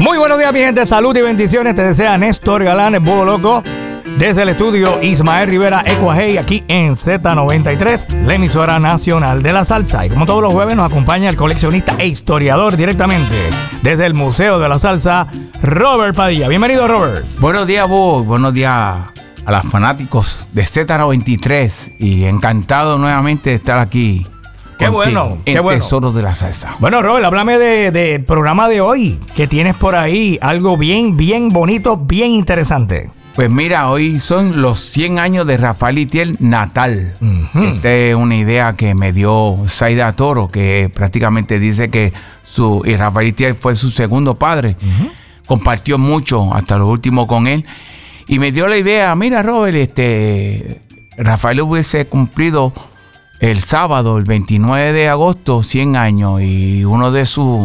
Muy buenos días, mi gente. Salud y bendiciones. Te desea Néstor Galán, el Búho Loco. Desde el estudio Ismael Rivera Ecuajei, aquí en Z93, la emisora nacional de la salsa. Y como todos los jueves nos acompaña el coleccionista e historiador directamente desde el Museo de la Salsa, Robert Padilla. Bienvenido, Robert. Buenos días, Búho. Buenos días a los fanáticos de Z93. Y encantado nuevamente de estar aquí. Qué bueno, en qué bueno. Tesoros de la Salsa. Bueno, Robert, háblame del programa de hoy, que tienes por ahí algo bien bonito, bien interesante. Pues mira, hoy son los 100 años de Rafael Itiel natal. Esta es una idea que me dio Saida Toro, que prácticamente dice que Rafael Itiel fue su segundo padre. Compartió mucho hasta lo último con él. Y me dio la idea, mira, Robert, Rafael hubiese cumplido el sábado, el 29 de agosto, 100 años. Y uno de sus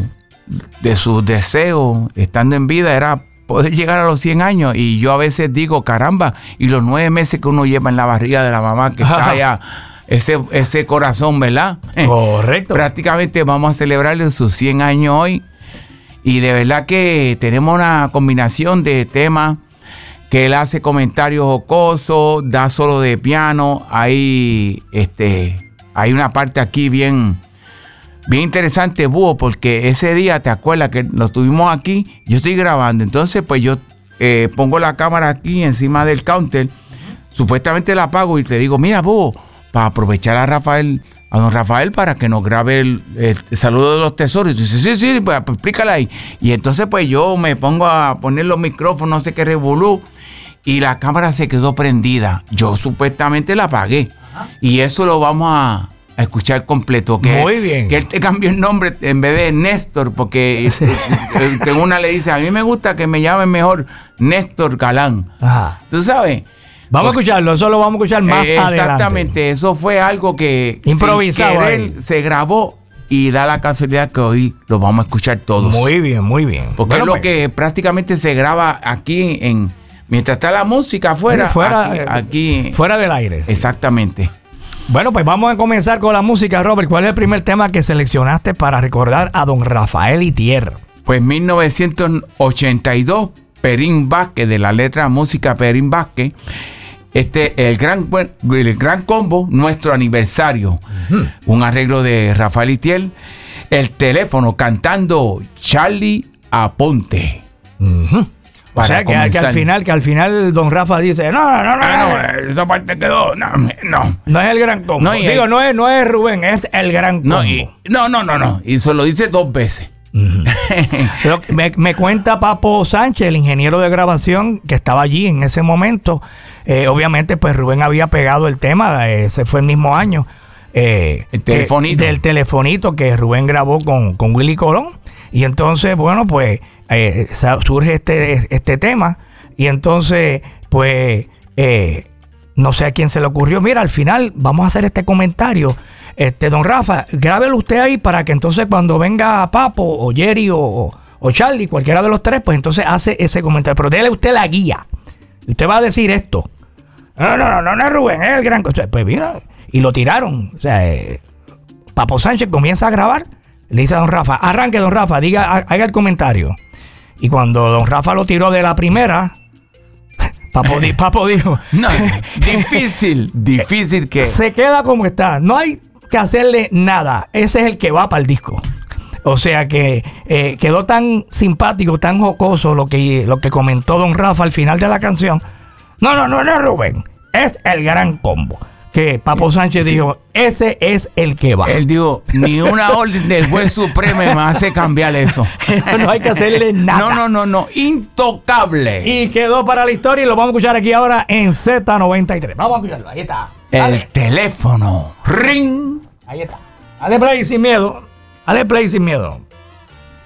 deseos, estando en vida, era poder llegar a los 100 años. Y yo a veces digo, caramba, y los 9 meses que uno lleva en la barriga de la mamá, que está allá, ese corazón, ¿verdad? Correcto. Prácticamente vamos a celebrarle sus 100 años hoy. Y de verdad que tenemos una combinación de temas, que él hace comentarios jocosos, da solo de piano. Hay una parte aquí bien interesante, Búho, porque ese día, ¿te acuerdas que lo tuvimos aquí? Yo estoy grabando, entonces pues yo pongo la cámara aquí encima del counter, supuestamente la apago y te digo, mira, Búho, para aprovechar a don Rafael para que nos grabe el saludo de los tesoros. Y tú dices, sí, pues explícala ahí. Y entonces pues yo me pongo a poner los micrófonos, no sé qué revolú, y la cámara se quedó prendida. Yo supuestamente la apagué. Y eso lo vamos a escuchar completo. Muy bien. Que él te cambió el nombre en vez de Néstor, porque una le dice, a mí me gusta que me llamen mejor Néstor Galán. Ajá. ¿Tú sabes? Vamos a escucharlo, eso lo vamos a escuchar más adelante. Exactamente, eso fue algo que improvisado se grabó y da la casualidad que hoy lo vamos a escuchar todos. Muy bien, muy bien. Porque bueno, es lo que prácticamente se graba aquí mientras está la música afuera, aquí fuera del aire. Sí. Exactamente. Bueno, pues vamos a comenzar con la música, Robert. ¿Cuál es el primer tema que seleccionaste para recordar a don Rafael Itier? Pues 1982, Perín Vázquez, de la letra música Perín Vázquez. El gran combo, nuestro aniversario. Un arreglo de Rafael Itier. El teléfono cantando Charlie Aponte. O sea, que al final don Rafa dice, no, esa parte quedó, no. No es el gran combo. No es Rubén, es el gran combo. No. Y se lo dice 2 veces. Pero me cuenta Papo Sánchez, el ingeniero de grabación, que estaba allí en ese momento. Obviamente, pues Rubén había pegado el tema, ese fue el mismo año. El telefonito. Del telefonito que Rubén grabó con Willy Colón. Y entonces, bueno, pues surge este tema. Y entonces, pues, no sé a quién se le ocurrió. Mira, al final vamos a hacer este comentario. Don Rafa, grábelo usted ahí para que entonces cuando venga Papo o Jerry o Charlie, cualquiera de los 3, pues entonces hace ese comentario. Pero déle usted la guía. Usted va a decir esto. No es Rubén, es el gran... Pues mira, y lo tiraron. O sea, Papo Sánchez comienza a grabar. Le dice a don Rafa, arranque don Rafa, haga el comentario. Y cuando don Rafa lo tiró de la primera, Papo dijo... No, difícil que... Se queda como está, no hay que hacerle nada. Ese es el que va para el disco. O sea que quedó tan simpático, tan jocoso lo que comentó don Rafa al final de la canción. No es Rubén, es el gran combo. Que Papo Sánchez dijo, ese es el que va. Él dijo, ni una orden del juez supremo me hace cambiar eso. No hay que hacerle nada. No, intocable. Y quedó para la historia y lo vamos a escuchar aquí ahora en Z93. Vamos a escucharlo, ahí está. El teléfono, ring. Ahí está. Dale play sin miedo.